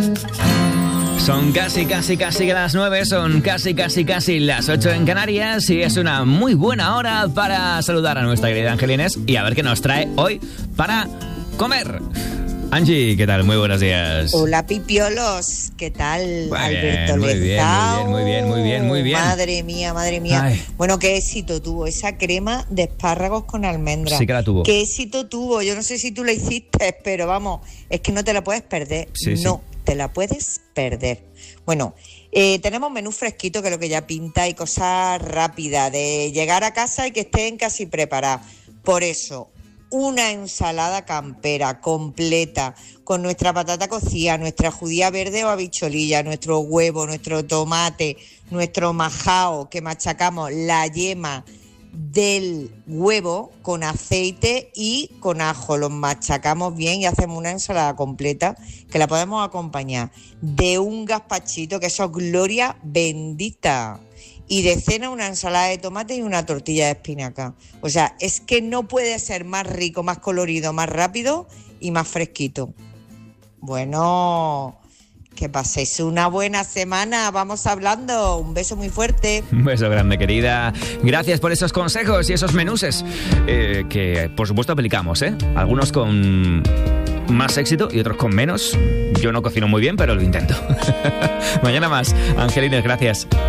Son casi las 9, son casi las 8 en Canarias y es una muy buena hora para saludar a nuestra querida Angelines y a ver qué nos trae hoy para comer. Angie, ¿qué tal? Muy buenos días. Hola, pipiolos. ¿Qué tal? Muy Alberto bien, Lezao. muy bien. Madre mía. Ay. Bueno, qué éxito tuvo esa crema de espárragos con almendras. Sí que la tuvo. Qué éxito tuvo. Yo no sé si tú la hiciste, pero vamos, es que no te la puedes perder. Sí. Te la puedes perder. Bueno, tenemos menú fresquito, que es lo que ya pinta, y cosas rápidas, de llegar a casa y que estén casi preparadas. Por eso, una ensalada campera completa, con nuestra patata cocida, nuestra judía verde o habichuelilla, nuestro huevo, nuestro tomate, nuestro majao, que machacamos la yema del huevo con aceite y con ajo, los machacamos bien y hacemos una ensalada completa que la podemos acompañar de un gazpachito, que eso es gloria bendita, y de cena una ensalada de tomate y una tortilla de espinaca. O sea, es que no puede ser más rico, más colorido, más rápido y más fresquito. Bueno, que paséis una buena semana. Vamos hablando. Un beso muy fuerte. Un beso grande, querida. Gracias por esos consejos y esos menuses que, por supuesto, aplicamos, ¿eh? Algunos con más éxito y otros con menos. Yo no cocino muy bien, pero lo intento. Mañana más. Angelines, gracias.